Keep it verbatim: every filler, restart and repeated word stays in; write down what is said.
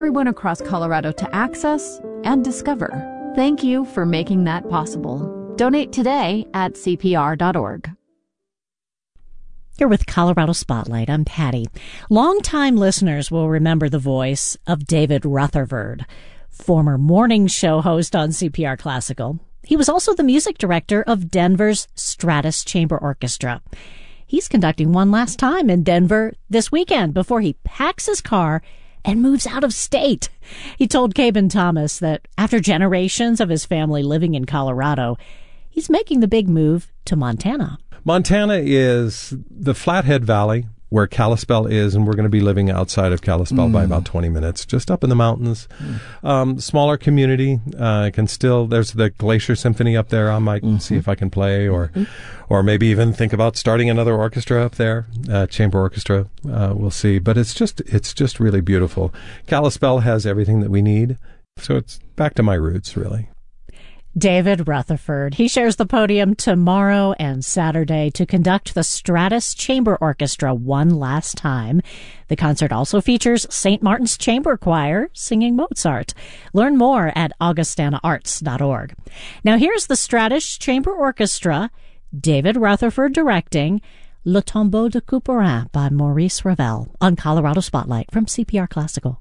everyone across Colorado to access and discover. Thank you for making that possible. Donate today at C P R dot org. Here with Colorado Spotlight, I'm Patty. Longtime listeners will remember the voice of David Rutherford, former morning show host on C P R Classical. He was also the music director of Denver's Stratus Chamber Orchestra. He's conducting one last time in Denver this weekend before he packs his car and moves out of state. He told Caben Thomas that after generations of his family living in Colorado, he's making the big move to Montana. Montana is the Flathead Valley, where Kalispell is, and we're going to be living outside of Kalispell mm. by about twenty minutes, just up in the mountains. Mm. Um, smaller community, uh, can still, there's the Glacier Symphony up there. I might mm-hmm. see if I can play, or mm-hmm. or maybe even think about starting another orchestra up there, uh, chamber orchestra. Uh, we'll see. But it's just, it's just really beautiful. Kalispell has everything that we need. So it's back to my roots, really. David Rutherford. He shares the podium tomorrow and Saturday to conduct the Stratus Chamber Orchestra one last time. The concert also features Saint Martin's Chamber Choir singing Mozart. Learn more at augustana arts dot org. Now here's the Stratus Chamber Orchestra, David Rutherford directing Le Tombeau de Couperin by Maurice Ravel on Colorado Spotlight from C P R Classical.